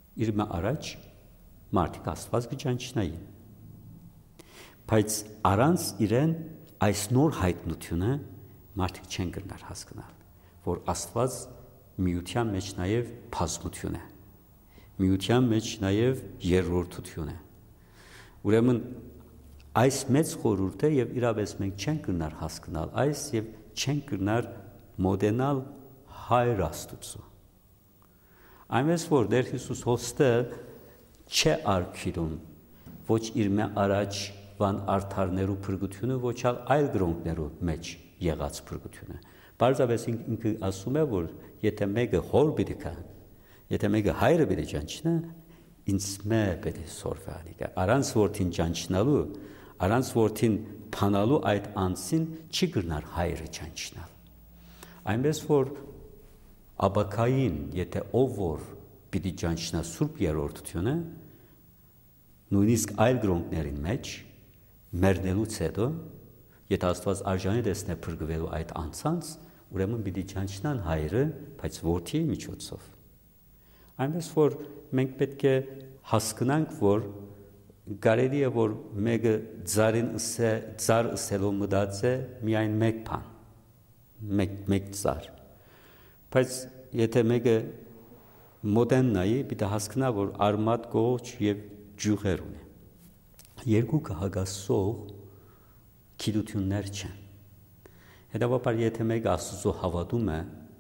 իր մը առաջ մարդիկ Աստված կճանչնայի։ Բայց առանց իրեն այս նոր հայտնությունը մարդիկ չեն գնար հասկանալ, որ Աստված միության մեջ նաև բազմություն է, միության մեջ նաև երրորդություն է։ Ուրեմն այս մեծ խորհուրդ է եւ իրավես մենք չենք գնար հասկանալ այս եւ չենք գնար մոդենալ Հայր Աստծո։ Այնպես որ Տեր Հիսուս հոստը չէ արքիրում ոչ իր մե առաջ վան արդարներու փրկությունը, ոչ այլ գրոնքներու մեջ եղած փրկությունը։ Բարձրապես ինքը ասում է, որ եթե մեկը հոր պիտի կա, եթե մեկը հայրը պիտի ճանչնա, ինձ մե պիտի սորվանի կա։ Առանց որդին ճանչնալու, առանց որդին փանալու այդ անձին չի գնար հայրը ճանչնալ։ Այնպես որ Աբակային, եթե ով որ պիտի ճանչնա Սուրբ Երրորդությունը, նույնիսկ այլ գրոնքներին մեջ մեռնելուց հետո, եթե Աստված արժանի տեսնե փրկվելու այդ անձանց, ուրեմն պիտի ճանչնան հայրը, բայց որդիի միջոցով։ Այնպես որ մենք պետք է հասկանանք, որ կարելի է որ մեկը ծար ըսելով մտած է միայն մեկ բան, մեկ ծար։ Բայց եթե մեկը մոդեն նայի, պիտի հասկանա, որ արմատ կողջ եւ ջուղեր ունի։ Երկուքը հագասող գիտություններ չեն։ Հետևաբար եթե մեկը Աստծո հավատում է,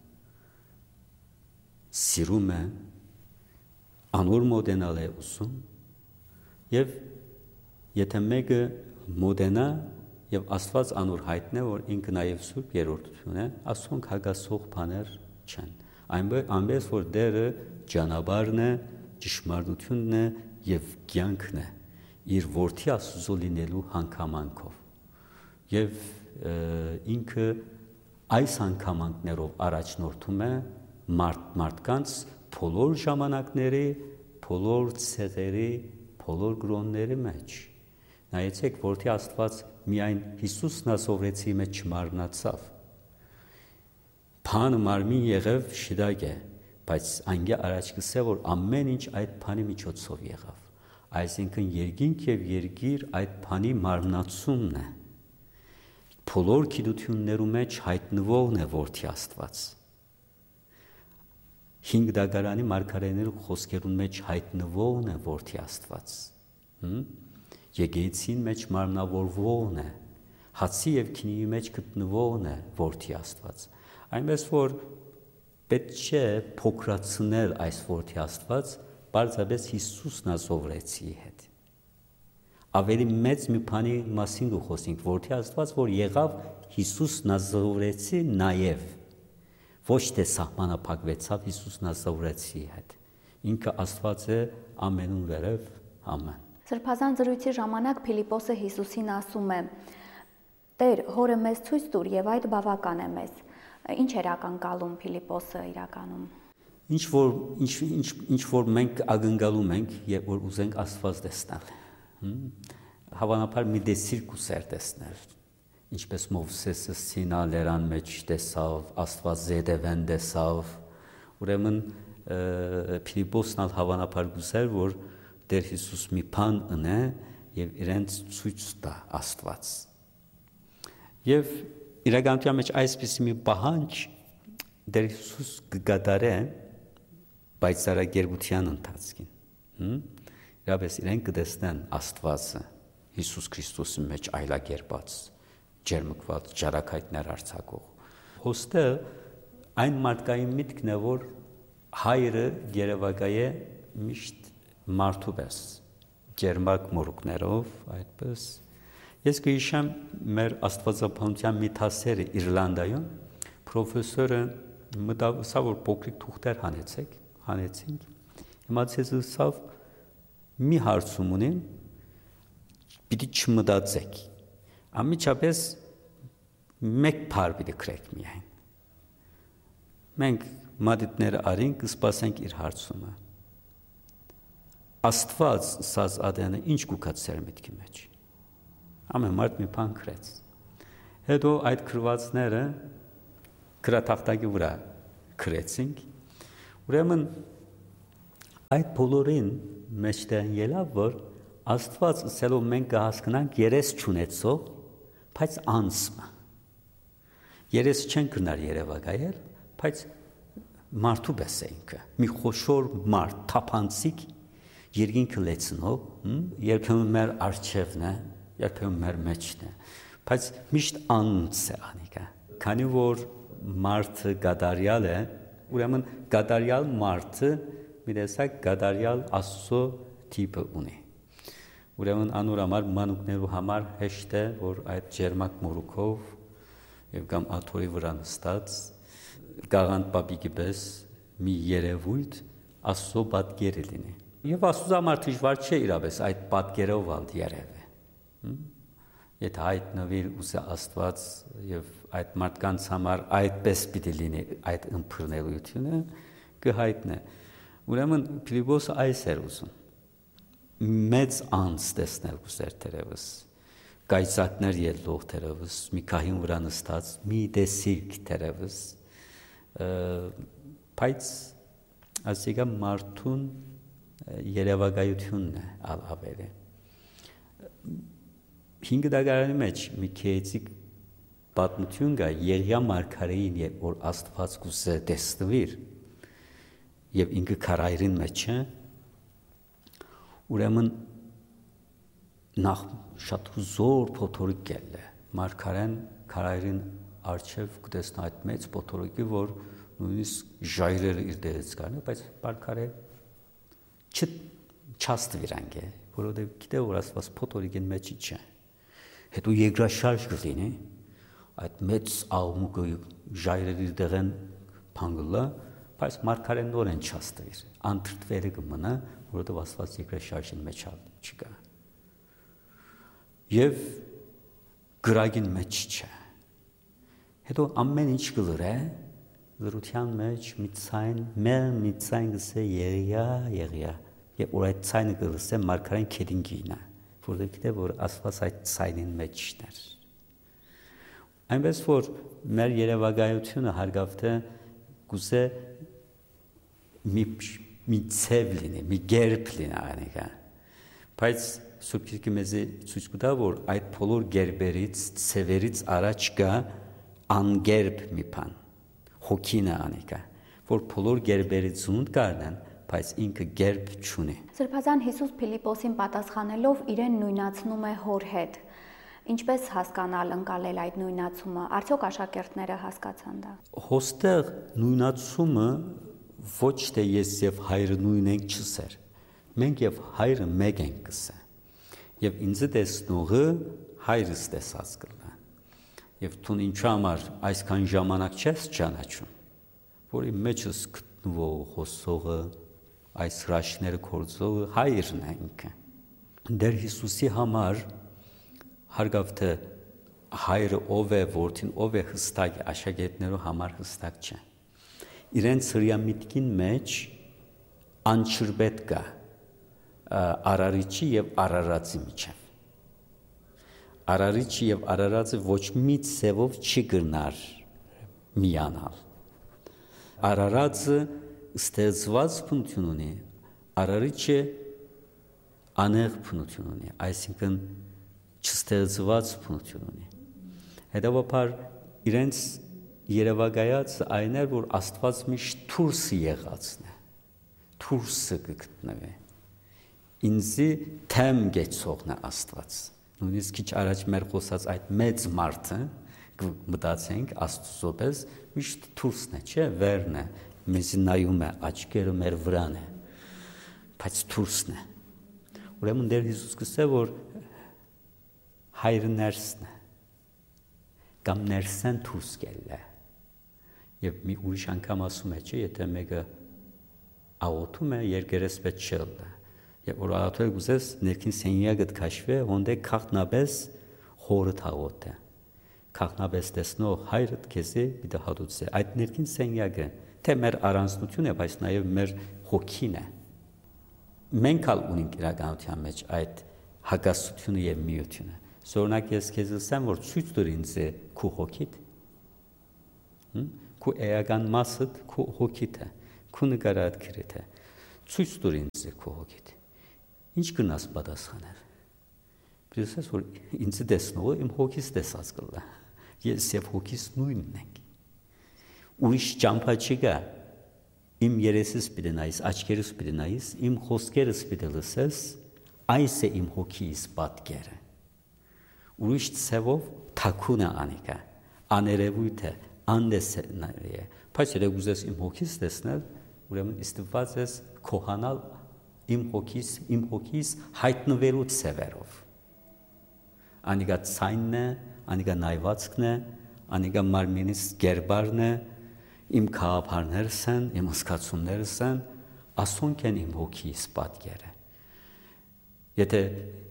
սիրում է, անոր մոդենալ է ուսում, եւ եթե մեկը մոդենա եւ Աստված անոր հայտնե, որ ինքը նաեւ Սուրբ Երրորդություն է, ասոնք հագասող բաներ չեն։ Այնպես որ Տերը ճանապարհն է, ճշմարտությունն է եւ կյանքն է իր որդի Աստծո լինելու հանգամանքով։ Եվ ինքը այս հանգամանքներով առաջնորդում է մարդկանց բոլոր ժամանակների, բոլոր ցեղերի, բոլոր գրոնների մեջ։ Նայեցեք, որդի Աստված միայն Հիսուսն ասովրեցի մեջ չմարմնացավ։ Փան մարմին եղավ շիդագ է, բայց անգե առաջ կսե որ ամեն ինչ այդ փանի միջոցով եղավ։ Այսինքն երկինք եւ երկիր այդ փանի մարմնացումն է։ Բոլոր գիտություններու մեջ հայտնվողն է որդի Աստված։ 5 դագարանի մարգարեներու խոսքերուն մեջ հայտնվողն է որդի Աստված։ Եկեղեցին մեջ մարմնավորվողն է, հացի եւ քինի մեջ գտնվողն է որդի Աստված։ Այնպես որ պետք չէ փոքրացնել այս որդի Աստված, բարձրապես Հիսուսն ասովրեցի հետ։ Ավելի մեծ մի բանի մասին խոսենք, որդի Աստված, որ եղավ Հիսուսն ասովրեցի նաև, ոչ թե սահմանափակվեցավ Հիսուսն ասովրեցի հետ։ Ինքը Աստված է ամենուն վերև, ամեն։ Սրբազան զրույցի ժամանակ Փիլիպոսը Հիսուսին ասում է. Տեր, հորը մեզ ցույց տուր եւ այդ բավական է մեզ։ Ինչ էր ակնկալում Փիլիպոսը իրականում։ Ինչ որ մենք ակնկալում ենք, երբ որ ուզենք Աստված տեսնել։ Հավանաբար մի դեսիր կուսեր տեսնել, ինչպես Մովսեսը Սինա լերան մեջ տեսավ, Աստված զետևեն տեսավ, ուրեմն Փիլիպոսն հավանաբար կուսեր, որ Տեր Հիսուս մի բան ունե եւ իրենց ցույց տա Աստված։ Եվ իրականության մեջ այսպիսի մի պահանջ Տեր Հիսուս կգադարե պայծառագերության ընթացքին։ Իրապես իրենք կտեսնեն Աստվածը Հիսուս Քրիստոսի մեջ այլակերպած, ջերմկված, ջարակայտներ արձակող։ Հոստը այն մարդկային միտքն է, որ հայրը երևակայ է միշտ մարդու պես, ջերմակ մորուքներով, այդպես։ Ես կհիշեմ մեր աստվածաբանության մի դասերը Իռլանդայում, պրոֆեսորը մտավ, սա որ փոքրիկ թուղթեր հանեցինք, հիմա ցեզսավ մի հարցում ունեմ, պիտի չմտածեք, ամիջապես մեկ բառ պիտի գրեք միայն։ Մենք մատիտները արինք, կսպասենք իր հարցումը։ Աստված սած ադենը ինչ կուքած սեր միտքի մեջ։ Ամեն մարդ մի բան գրեց։ Հետո այդ գրվածները գրատախտակի վրա գրեցինք։ Ուրեմն Այդ բոլորին մեջտեղ ելավ, որ Աստված ասելով մենք կհասկանանք երես չունեցող, բայց անսմը։ Երես չեն կնար երևակայել, բայց մարդու պես է ինքը, մի խոշոր մարդ, թափանցիկ, երկինքը լեցնող, երբեմն մեր առջևն է, երբեմն մեր մեջն է, բայց միշտ անց է անիկա։ Քանի որ մարդը գադարյալ է, ուրեմն գադարյալ մարդը մի տեսակ գադարյալ Աստծո տիպը ունի։ Ուրեմն անոր համար մանուկներու համար հեշտ է, որ այդ ջերմակ մորուքով եւ կամ աթորի վրա նստած գաղանդ պապիկի պես մի երևույթ Աստծո պատկերը լինի։ Եվ Աստծո համար դժվար չէ իրապես այդ պատկերով ալ երևը։ Եթե հայտնվիր ուզե Աստված եւ այդ մարդկանց համար այդպես պիտի լինի այդ ըմբռնելությունը կհայտնե։ Ուրեմն Փիլիպոսը այս էր ուզում։ Մեծ անց տեսնել ուզեր դերևս, կայծակներ ելլող դերևս, մի քահին վրա նստած, մի տեսիք դերևս, բայց ասիկա մարդուն երևակայությունն է ավելի։ 5 դագարանի մեջ մի քեյցիկ պատմություն կա Եղիա մարգարեին, երբ որ Աստված կուզե տեսնվիր, եւ ինքը քարայրին մեջ է, ուրեմն նախ շատ հզոր փոթորիկ է մարգարեն քարայրին արչև կտեսնա այդ մեծ փոթորիկը, որ նույնիսկ ժայռերը իր դերից կառնի, բայց մարգարե չաստվիրանք է, որովհետեւ գիտե որ Աստված փոթորիկին մեջ չէ։ Հետո երկրաշարժ կլինի, այդ մեծ աղմուկը ժայռերի դեղեն փանգլա, բայց մարգարեն նորեն չաստվիր, անտրտվերը կմնա, որովհետև Աստված երկրաշարժին մեջ չկա։ Եվ գրագին մեջ չէ։ Հետո ամեն ինչ կլրե, լրության մեջ մի ցայն գսե Եղիա, եւ որ այդ ցայնը կլսե մարգարեն քեդին գինա, որովհետև գիտե որ Աստված այդ ցայնին մեջն էր։ Այնպես որ մեր երևակայությունը հարգավտ է գուցե մի ցև լինի, մի գերբ լինի անիկա։ Բայց Սուրբ Գիրքը մեզ ցույց կտա, որ այդ բոլոր գերբերից, ցևերից առաջ կա անգերբ մի բան, հոգին է անիկա, որ բոլոր գերբերից զունդ կառնան, բայց ինքը գերբ չունի։ Սրբազան Հիսուս Փիլիպոսին պատասխանելով իրեն նույնացնում է հոր հետ։ Ինչպես հասկանալ, ընկալել այդ նույնացումը, արդյոք աշակերտները հասկացան դա։ Հոստեղ նույնացումը ոչ թե ես եւ հայրը նույն ենք չսեր։ Մենք եւ հայրը մեկ ենք կսե։ Եվ ինձ տեսնողը հայրս տեսած կլա։ Եվ դու ինչ համար այսքան ժամանակ չես ճանաչում, որի մեջս գտնվող խոսողը, այս հրաշքները կործողը հայրն է ինքը։ Դեր Հիսուսի համար հարգավտ է հայրը ով է, որդին ով է հստակ է, աշակերտներու համար հստակ չէ։ Իրենց հրյամիտքին մեջ անչրբետ կա արարիչի եւ արարածի միջև։ Արարիչը եւ արարածը ոչ մի ցևով չի գնար միանալ։ Արարածը ստեղծված բնություն ունի, արարիչը անեղ բնություն ունի, այսինքն չստեղծված բնություն ունի։ Հետևաբար իրենց երևակայած այն էր, որ Աստված միշտ դուրսը եղածն է, դուրսը կգտնվի։ Ինձի թեմ գեցողն է Աստված։ Նույնիսկ քիչ առաջ մեր խոսած այդ մեծ մարդը մտածենք Աստծո պես միշտ դուրսն է, չէ, վերն է, մեզ նայում է, աչքերը մեր վրան է, բայց դուրսն է։ Ուրեմն դեր Հիսուս կսե, որ հայրը ներսն է, կամ ներսեն դուրս գել է։ Եվ մի ուրիշ անգամ ասում է, չէ, եթե մեկը աղոթում է, երկերեսպետ չել է։ Եվ որ աղոթել գուզես ներքին սենյակդ քաշվե, հոնդե քաղտնաբես խորդ աղոթ է։ Քաղտնաբես տեսնող հայրդ քեզի պիտի հատուցե։ Այդ ներքին սենյակը թե մեր առանձնություն է, բայց նաև մեր հոգին է։ Մենք ալ ունենք իրականության մեջ այդ հակասությունը եւ միությունը։ Սորնակ ես քեզ ասեմ, որ ցույց տուր ինձ քու հոգիդ։ Քու էական մասդ քու հոգիդ է, քու նկարած քրիտ է։ Ցույց տուր ինձ քո հոգիդ։ Ինչ կնաս պատասխանել։ Պրեսես որ ինձ տեսնողը իմ հոգիս տեսած կլա։ Ես եւ հոգիս նույնն ենք։ Ուրիշ ճամփա չկա։ Իմ երեսս պիտի նայես, աչքերս պիտի նայես, իմ խոսքերս պիտի լսես, այս է իմ հոգիս պատկերը։ Ուրիշ ցևով թաքուն է անիկա, աներևույթ է, անդեսնալի է։ Բայց եթե ուզես իմ հոգիս տեսնել, ուրեմն ստիպված ես քոհանալ իմ հոգիս հայտնվելու ցևերով։ Անիկա ցայնն է, անիկա նայվածքն է, անիկա մարմինիս գերբարն է, իմ քահապարներս են, իմ զգացումներս են, ասոնք են իմ հոգիս պատկերը։ Եթե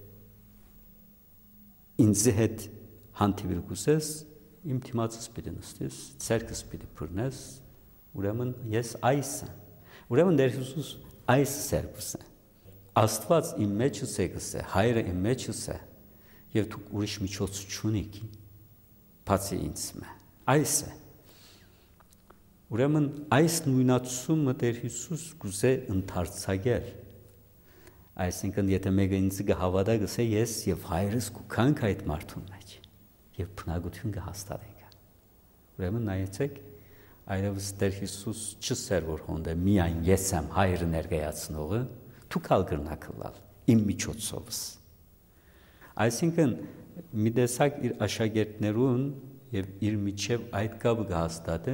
ինձ հետ հանդիպել կուզես, իմ թիմացս պիտի նստես, ցերկս պիտի բռնես, ուրեմն ես այս եմ։ Ուրեմն Տեր Հիսուս այս սերբս է։ Աստված իմ մեջս է գսե, Հայրը իմ մեջս է, եւ դուք ուրիշ միջոց չունիք, բացի ինձ։ Այս է։ Ուրեմն այս նույնացումը Տեր Հիսուս կուզե ընդարձակել։ Այսինքն եթե մեկը ինձ կհավատա գսե ես եւ Հայրս կուքանք այդ մարդուն մեջ եւ բնակություն կհաստատենք։ Ուրեմն նայեցեք, այլևս Տեր Հիսուս չսեր որ հոնդե միայն ես եմ Հայրը ներկայացնողը, դուք ալ կրնակլալ իմ միջոցովս։ Այսինքն մի տեսակ իր աշակերտներուն եւ իր միջև այդ կապը կհաստատե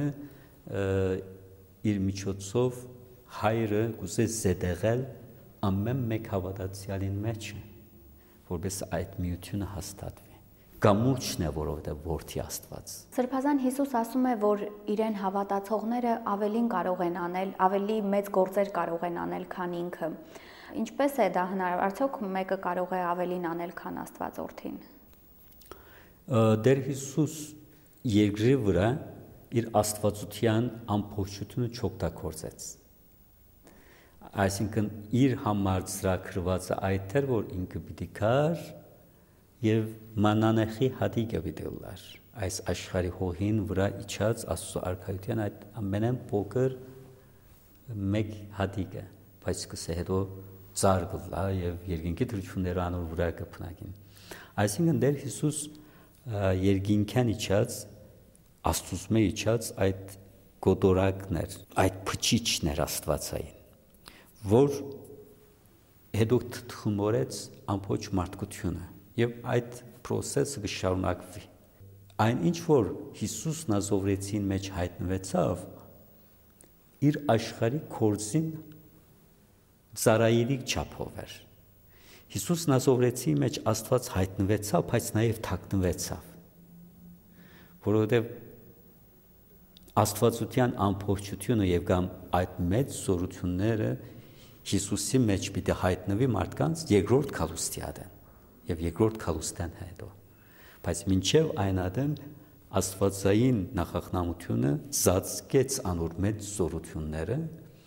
իր միջոցով Հայրը կուզե զետեղել ամեն մեկ հավատացյալին մեջ, որպես այդ միությունը հաստատվի։ Գամուրջն է, որովհետև որդի Աստված։ Սրբազան Հիսուս ասում է, որ իրեն հավատացողները ավելին կարող են անել, ավելի մեծ գործեր կարող են անել, քան ինքը։ Ինչպես է դա հնարավոր, արդյոք մեկը կարող է ավելին անել, քան Աստված որդին։ Տեր Հիսուս երկրի վրա իր աստվածության ամբողջությունը չօգտագործեց։ Այսինքն իր համար ծրագրվածը այդ էր, որ ինքը պիտի գար եւ մանանեխի հատիկը պիտի լար։ Այս աշխարհի հողին վրա իջած Աստծո արքայության այդ ամենեն փոքր մեկ հատիկը, բայց կսե հետո ծառ կլա եւ երկինքի դրությունները անոր վրա կփնակին։ Այսինքն Տեր Հիսուս երկինքան իջած Աստծո իջած այդ գոտորակներ, այդ փչիչներ Աստվածային, որ հետո թխումորեց ամբողջ մարդկությունը եւ այդ process-ը կշարունակվի։ Այն ինչ որ Հիսուս Նազովրեցին մեջ հայտնվեցավ, իր աշխարհի կորձին ծառայելիք չափով էր։ Հիսուս Նազովրեցի մեջ Աստված հայտնվեցավ, բայց նաեւ թաքնվեցավ, որովհետեւ Աստվածության ամբողջությունը եւ կամ այդ մեծ զորությունները Հիսուսի մեջ պիտի հայտնվի մարդկանց երկրորդ քալուստիադեն եւ երկրորդ քալուստան հետո, բայց մինչեւ այն ադեն Աստվածային նախախնամությունը ծածկեց անոր մեծ զորությունները,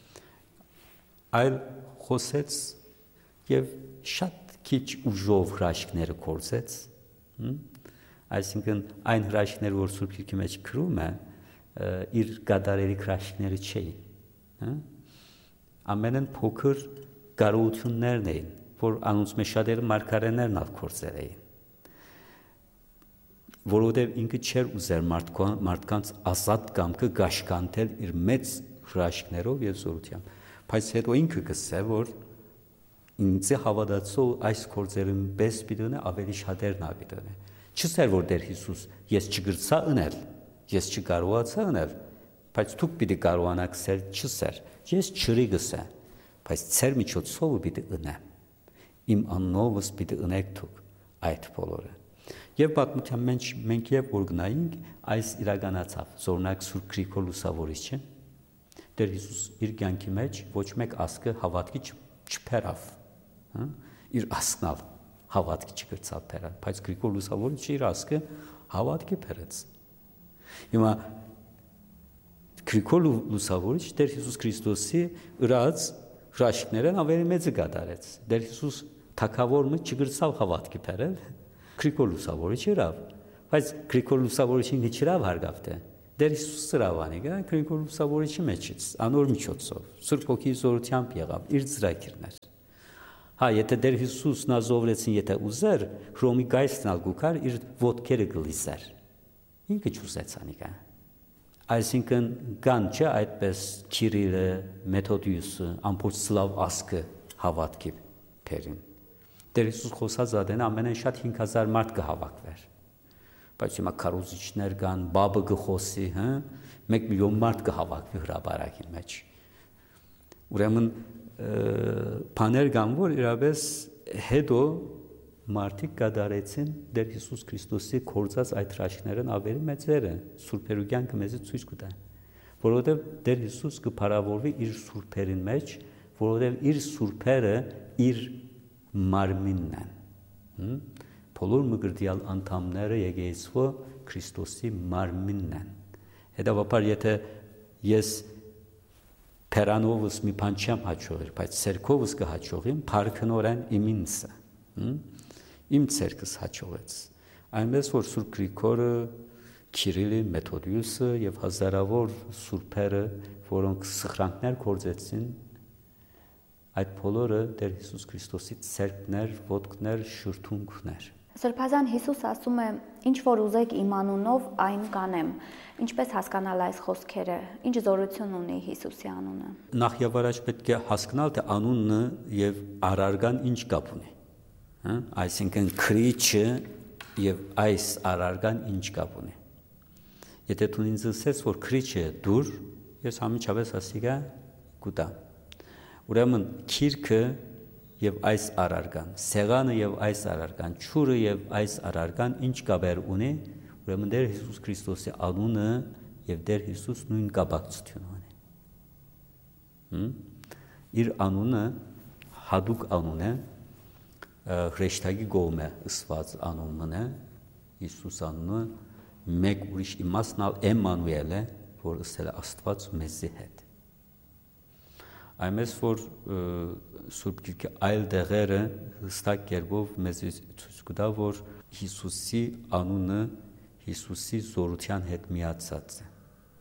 այլ խոսեց եւ շատ քիչ ուժով հրաշքները կործեց, այսինքն այն հրաշքները, որ Սուրբ Գիրքի մեջ գրում է, իր գադարերի հրաշքները չէին, ամենեն փոքր կարողություններն էին, որ անոնց մեջ շատերը մարգարեներն ալ կործել էին, որովհետև ինքը չէր ուզեր մարդկանց ազատ կամքը գաշկանտել իր մեծ հրաշքներով եւ զորությամբ, բայց հետո ինքը գսե, որ ինձ հավատացող այս կործերին պես պիտի ավելի շատերն ապիտեն։ Չսեր որ Տեր Հիսուս ես չգրծա ունել, ես չկարողացա ունել, բայց դուք պիտի կարողանաք սեր չսեր, ես չրի գսե, բայց ծեր միջոցով պիտի ունեմ, իմ աննովս պիտի ունեք դուք այդ բոլորը։ Եվ պատմության մենք եւ որ գնայինք, այս իրականացավ, զորնակ Սուրբ Գրիգոր Լուսավորիչը, Տեր Հիսուս իր կյանքի մեջ ոչ մեկ ասկը հավատքի չփերավ, իր ասկնալ հավատքի չգրծավ փերավ, բայց Գրիգոր Լուսավորիչը իր ասկը հավատքի փերեց։ Հիմա Գրիգոր Լուսավորիչը Տեր Հիսուս Քրիստոսի ըրած հրաշքներն ավելի մեծը կատարեց։ Տեր Հիսուս թագավորը չգրծավ հավատքի փերել, Գրիգոր Լուսավորիչը իրավ, բայց Գրիգոր Լուսավորիչին չիրավ հարգավտե։ Դեր Հիսուսը Ռավանի գա, քրինք որ լուսավորիչի մեջից, անոր միջոցով, Սուրբ Հոգի զորությամբ եղավ իր ծրագիրներ։ Հա, եթե Դեր Հիսուսն ազովրեցին, եթե ուզեր, Հռոմի գայստն ալգուքար իր ոտքերը գլիսեր։ Ինքը չուզեց անիկա։ Այսինքն կան չէ այդպես Քիրիլը, Մեթոդիուսը, ամբողջ սլավ ասկը հավատքի բերին։ Դեր Հիսուս խոսած ադեն ամենեն շատ 5000 մարդ կհավաքվեր։ Բայց հիմա քարոզիչներ կան, բաբը գխոսի, 1 միլիոն մարդ կհավաքվի հրաբարակի մեջ։ Ուրեմն բաներ կան, որ իրապես հետո մարդիկ կդարեցին Դեր Հիսուս Քրիստոսի կործած այդ հրաշքներն ավելի մեծերը, սուրբերու կյանքը մեզի ցույց կտա, որովհետև Դեր Հիսուս կփարավորվի իր սուրբերին մեջ, որովհետև իր սուրբերը իր մարմինն են։ Բոլոր մգրդյալ անդամները եկեղեցու Քրիստոսի մարմինն են։ Հետևաբար եթե ես փերանովս մի բան չեմ հաջողել, բայց ցերկովս կհաջողեմ, փառքնորեն իմինսը։ Իմ ցերկս հաջողեց։ Այնպես որ Սուրբ Գրիգորը, Քիրիլը, Մեթոդիուսը եւ հազարավոր սուրբերը, որոնք սխրանքներ կործեցին, այդ բոլորը Տեր Հիսուս Քրիստոսի ցերկներ, ոտքներ, շուրթունքներ։ Սրբազան Հիսուս ասում է. «Ինչ որ ուզեք իմ անունով, այն կանեմ»։ Ինչպես հասկանալ այս խոսքերը։ Ինչ զորություն ունի Հիսուսի անունը։ Նախ եւ առաջ պետք է հասկանալ, թե անունը եւ արարգան ինչ կապ ունի։ Այսինքն քրիչը եւ այս արարգան ինչ կապ ունի։ Եթե դու ինձ ասես, որ քրիչը դուր, ես համիջապես ասիգա գուտա։ Ուրեմն քիրքը եւ այս արարգան, սեղանը եւ այս արարգան, ճուրը եւ այս արարգան ինչ կապեր ունի, ուրեմն Տեր Հիսուս Քրիստոսի անունը եւ Տեր Հիսուս նույն կապակցություն ունի։ Իր անունը հadouk անուն է, հրեշտակի գոմը ըսված անունն է, Հիսուս անունը մեկ ուրիշ իմաստնալ Էմմանուել է, որ ըսել է Աստված մեզի հետ։ Այնպես որ Սուրբ Գիրքի այլ դեղերը հստակ կերպով մեզ ցույց կտա, որ Հիսուսի անունը Հիսուսի զորության հետ միացած է։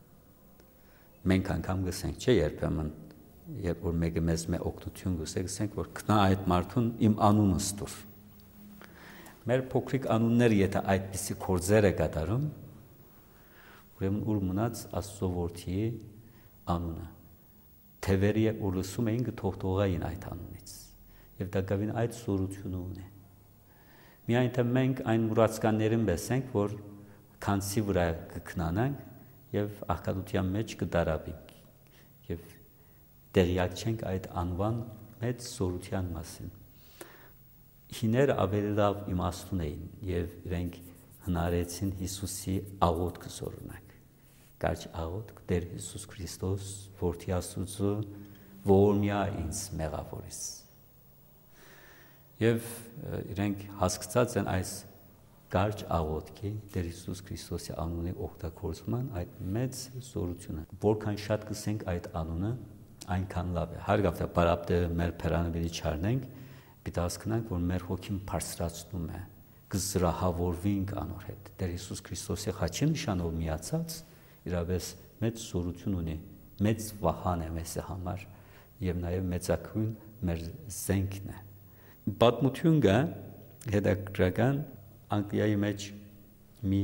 Մենք անգամ գսենք, չէ, երբեմն, երբ որ մեկը մեզ օգնություն գսենք, որ քնա այդ մարդուն իմ անունս տուր։ Մեր փոքրիկ անունները եթե այդպիսի կորձեր է կատարում, ուրեմն ուր մնաց Աստծո որդի անունը։ Թևերի ու լսում էին կթողթողային այդ անունից եւ դա գավին այդ զորությունը ունի։ Միայն թե մենք այն մուրացկաններին բեսենք, որ քանսի վրա կքնանանք եւ աղքատության մեջ կդարաբենք եւ տեղյակ չենք այդ անվան մեծ զորության մասին։ Հիները ավելի լավ իմաստուն էին եւ իրենք հնարեցին Հիսուսի աղոթքը զորունակ։ Կարճ աղոթք Տեր Հիսուս Քրիստոս, որդի Աստծո, որ միա ինձ մեղավորիս։ Եվ իրենք հասկացած են այս կարճ աղոթքի Տեր Հիսուս Քրիստոսի անունի օգտագործման այդ մեծ զորությունը։ Որքան շատ կսենք այդ անունը, այնքան լավ է։ Հարգավ թե բարապտը մեր փերանը պիտի չառնենք, պիտի հասկանանք, որ մեր հոգին բարձրացնում է, կզրահավորվենք անոր հետ։ Տեր Հիսուս Քրիստոսի խաչի նշանով միացած իրապես մեծ զորություն ունի, մեծ վահան է մեզ համար եւ նաեւ մեծակույն մեր զենքն է։ Պատմություն կա հետաքրքրական Անգլիայի մեջ մի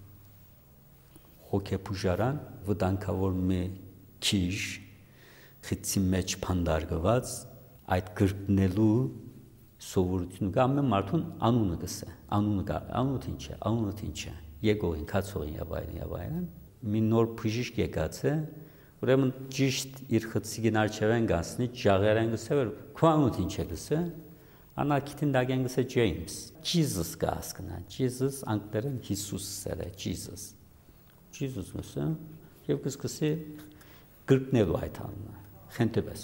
հոգեբուժարան վտանգավոր մի քիժ խցի մեջ փանդարգված այդ գրկնելու սովորությունը կա ամեն մարդուն անունը գսե անունը ինչ է եկողին կացողին եւ այլն մի նոր բժիշկ եկած է, ուրեմն ճիշտ իր խցիկին արջևեն գասնի, ջաղերեն գսե, որ քո ինչ է գսե, անակիթին դագեն գսե Ջեյմս, Jesus կա հասկնա, Jesus անգլերեն Հիսուս է, Jesus գսե, եւ կսկսի գրկնելու այդ անունը, խենթեպես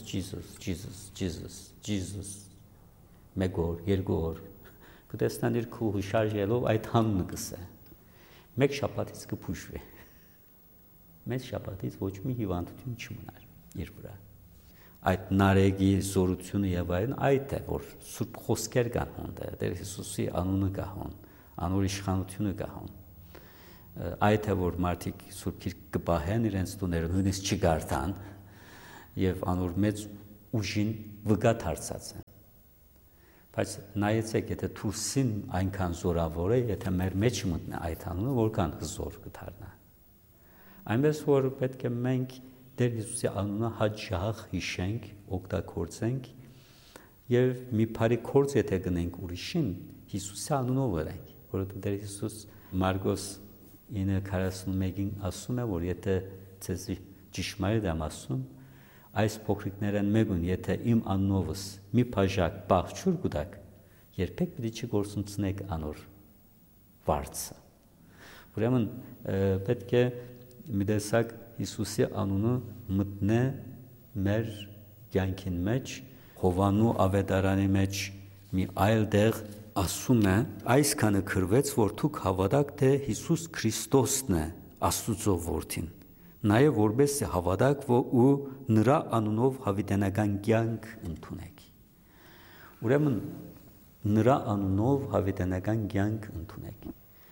Jesus, մեկ օր, երկու օր, կտեսնան իր քուհը շարժելով այդ անունը գսե, մեկ շաբաթից կփուշվի։ Մեծ շաբաթից ոչ մի հիվանդություն չմնար իր վրա։ Այդ նարեգի զորությունը եւ այլն այդ է, որ սուրբ խոսքեր կան հոնդը, Տեր Հիսուսի անունը կա հոն, անոր իշխանությունը կա հոն։ այդ է որ մարդիկ Սուրբ Գիրք կպահեն իրենց տուները, նույնիսկ չգարտան եւ անոր մեծ ուժին վգա դարձած են։ Բայց նայեցեք, եթե Թուրսին այնքան զորավոր է, եթե մեր մեջ մտնի այդ անունը, որքան հզոր կդառնա։ Այնպես որ պետք է մենք Տեր Հիսուսի անունը հաճախ հիշենք, օգտագործենք եւ մի բարի գործ եթե գնենք ուրիշին, Հիսուսի անունով արենք, որովհետեւ Տեր Հիսուս Մարգոս 9:41-ին ասում է, որ եթե ցեզ ճշմարիտ եմ ասում, այս փոքրիկներն մեկուն, եթե իմ անունովս մի բաժակ բաղջուր կուտակ, երբեք պիտի չգործունցնեք անոր վարձը։ Ուրեմն պետք է մի տեսակ Հիսուսի անունը մտնե մեր կյանքին մեջ, Հովանու ավետարանի մեջ մի այլ տեղ ասում է, այսքանը գրվեց, որ դուք հավատաք, թե Հիսուս Քրիստոսն է, Աստծո որդին, նաև որպես հավատաք, որ ու նրա անունով հավիտենական կյանք ընդունեք։ Ուրեմն նրա անունով հավիտենական կյանք ընդունեք։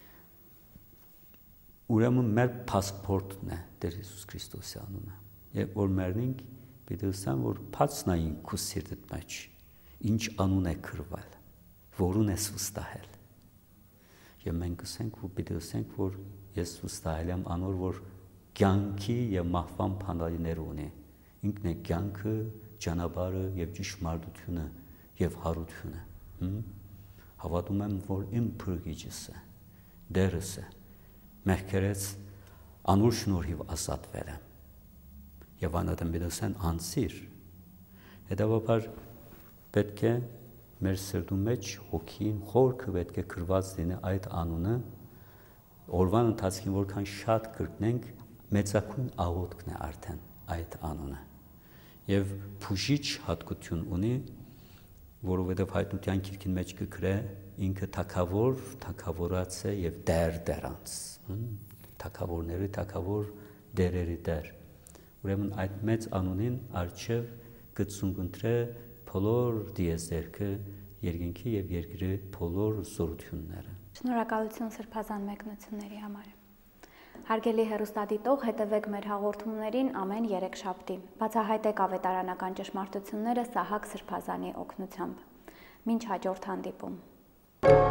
Ուրեմն մեր փասպորտն է Տեր Հիսուս Քրիստոսի անունը։ Երբ որ մեռնենք, պիտի ասեմ, որ փածնային քո սիրտդ մեջ ինչ անուն է գրվել, որուն ես վստահել։ Եվ մենք ասենք, որ պիտի ասենք, որ ես վստահել եմ անոր, որ կյանքի եւ մահվան փանալիներ ունի։ Ինքն է կյանքը, ճանապարհը եւ ճշմարտությունը եւ հարությունը։ Հավատում եմ, որ իմ փրկիչս է, Տերս է, մեղքերից անոր շնորհիվ ազատվել եմ։ Եվ անադեմ բիդոսեն անցիր։ Հետևաբար պետք է մեր սրտում մեջ հոգին խորքը պետք է գրված լինի այդ անունը, օրվան ընթացքին որքան շատ կրկնենք, մեծակույն աղոթքն է արդեն այդ անունը։ Եվ բուժիչ հատկություն ունի, որովհետև հայտնության գիրքին մեջ կգրե ինքը թագավոր, թագավորած է եւ դեր դերանց, թագավորների թագավոր, դերերի դեր։ Ուրեմն այդ մեծ անունին արչև կծունգընտրե բոլոր դիեզերքը, երկինքի եւ երկրի բոլոր զորությունները։ Շնորհակալություն սրբազան մեկնությունների համար։ Հարգելի հեռուստադիտող, հետևեք մեր հաղորդումներին ամեն երեքշաբթի։ Բացահայտեք ավետարանական ճշմարտությունները Սահակ Սրբազանի օգնությամբ։ Մինչ հաջորդ հանդիպում։